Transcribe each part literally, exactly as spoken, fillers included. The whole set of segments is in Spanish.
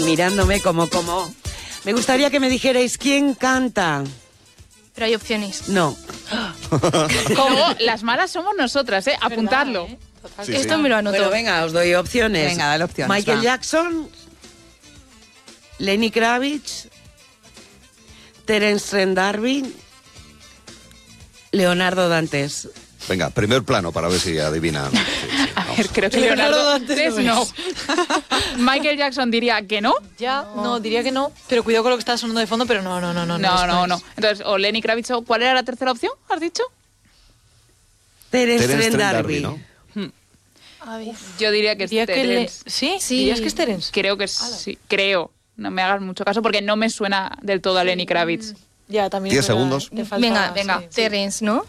mirándome como, como... Me gustaría que me dijerais quién canta. Pero hay opciones. No. Luego, las malas somos nosotras, ¿eh? Apuntadlo. ¿Verdad, eh? Sí, Esto sí. me lo anoto. Bueno, venga, os doy opciones. Venga, dale opciones, Michael va. Jackson, Lenny Kravitz, Terence Trent D'Arby, Leonardo Dantes. Venga, primer plano para ver si adivinan. Sí, sí, A vamos. ver, creo que Leonardo Leonardo Dantes Dantes no no. Michael Jackson diría que no. Ya, no. diría que no. Pero cuidado con lo que está sonando de fondo, pero no, no, no, no. No, esto no, es. no. Entonces, o Lenny Kravitz, o ¿cuál era la tercera opción? ¿Has dicho? Terence Terence Trent Trent D'Arby. D'Arby, ¿no? A ver. Yo diría que es Diría que le... Terence. ¿Sí? Sí. ¿Dirías que es Terence? Creo que sí. Creo. No me hagas mucho caso porque no me suena del todo a Lenny Kravitz. Ya, también. Diez es verdad, segundos. le falta- Venga, sí, venga. sí. Terence, ¿no?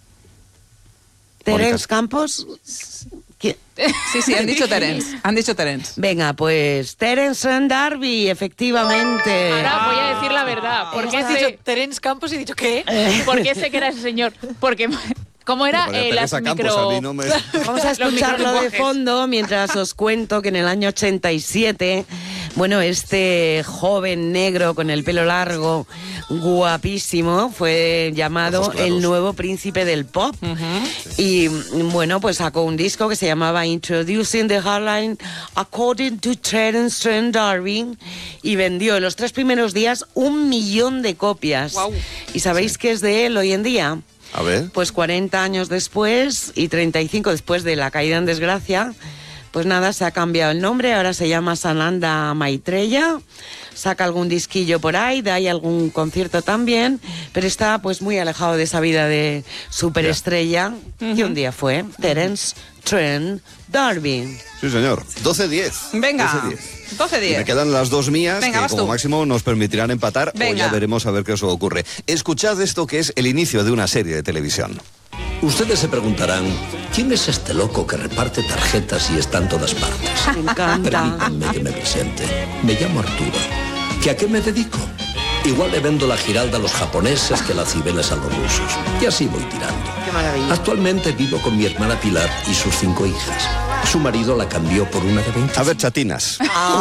Terence Campos. ¿Quién? Sí, sí, han dicho Terence. Han dicho Terence. Venga, pues Terence Trent D'Arby, efectivamente. Ahora voy a decir la verdad. ¿Por qué Has dicho sé, Terence Campos y he dicho ¿qué? por qué sé que era ese señor? Porque, ¿cómo era? Porque Eh, las Teresa Campos, micro... a mí no me... Vamos a Los escucharlo de microlenguajes. fondo mientras os cuento que en el año ochenta y siete, bueno, este joven negro con el pelo largo, guapísimo, fue llamado Ojos claros. el nuevo príncipe del pop. Y bueno, pues sacó un disco que se llamaba Introducing the Hardline According to Terence Trent D'Arby y vendió en los tres primeros días un millón de copias. Guau. ¿Y sabéis qué es de él hoy en día? A ver. Pues cuarenta años después y treinta y cinco después de la caída en desgracia, pues nada, se ha cambiado el nombre, ahora se llama Sananda Maitreya, saca algún disquillo por ahí, da ahí algún concierto también, pero está pues muy alejado de esa vida de superestrella que un día fue Terence Trent D'Arby. Sí, señor. doce diez. Venga, doce diez. doce Y me diez. quedan las dos mías, Venga, que vas como tú. máximo nos permitirán empatar, o Venga. ya veremos a ver qué os ocurre. Escuchad esto que es el inicio de una serie de televisión. Ustedes se preguntarán, ¿quién es este loco que reparte tarjetas y está en todas partes? Me encanta. Permítanme que me presente. Me llamo Arturo. ¿Que a qué me dedico? Igual le vendo la giralda a los japoneses que las cibeles a los rusos. Y así voy tirando. Qué maravilla. Actualmente vivo con mi hermana Pilar y sus cinco hijas. Su marido la cambió por una de veinte. A ver, chatinas.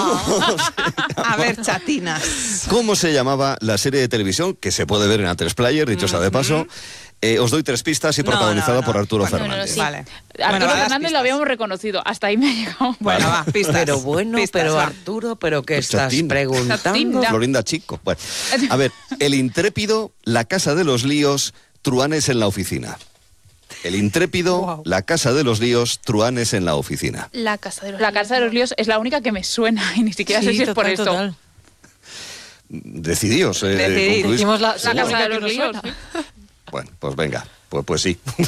A ver, chatinas. ¿Cómo se llamaba la serie de televisión que se puede ver en A tres Player, dicho sea de paso? Eh, os doy tres pistas y No, protagonizada no, no. por Arturo Bueno, Fernández. sí. Vale. Arturo Bueno, va, das Fernández pistas. lo habíamos reconocido. Hasta ahí me ha llegado. Bueno, va, pistas. Pero bueno, Pistas, pero va. Arturo, ¿pero qué Pues estás chatín. preguntando? Chatín, ya. Florinda Chico. Bueno, a ver, El Intrépido, La Casa de los Líos, Truanes en la Oficina. El Intrépido, Wow. La Casa de los Líos, Truanes en la Oficina. La casa de los La Casa de los Líos es la única que me suena y ni siquiera Sí, sé si es por total, esto. total. Decidíos. Eh, Decidid, concluís. hicimos la, La la Casa única de que los nos Líos. suena. Bueno, pues venga. Pues, pues sí. Pues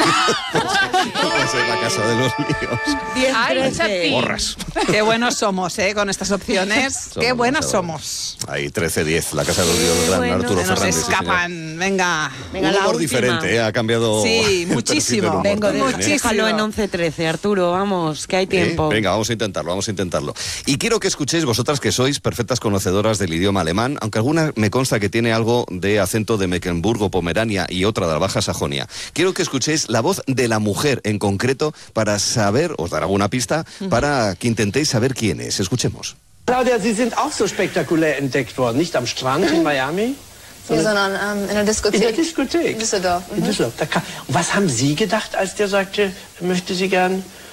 es La Casa de los Líos. Ay, Chatín. Borras. Qué buenos somos, ¿eh? Con estas opciones. Qué Somos buenos demasiado somos. Ahí, trece diez, La Casa de los Líos, del gran bueno. Arturo Se nos Fernández. sí, señor. escapan. Venga. Venga, Un la humor última. diferente, ¿eh? Ha cambiado. Sí, el perfil muchísimo. del humor Vengo, también, de, ¿eh? déjalo en once trece, Arturo, vamos, que hay ¿Eh? tiempo. Venga, vamos a intentarlo, vamos a intentarlo. Y quiero que escuchéis vosotras que sois perfectas conocedoras del idioma alemán, aunque alguna me consta que tiene algo de acento de Mecklenburgo, Pomerania y otra de la Baja Sajonia. Quiero que escuchéis la voz de la mujer en concreto para saber, os dar alguna pista, para que intentéis saber quién es. Escuchemos. Claudia, Sie sind auch so spektakulär entdeckt worden, nicht am Strand in Miami, Ja, sondern ähm, in der Diskothek. in der Diskothek. In Düsseldorf. In Düsseldorf. Da kam, und was haben Sie gedacht, als der sagte, er möchte Sie gern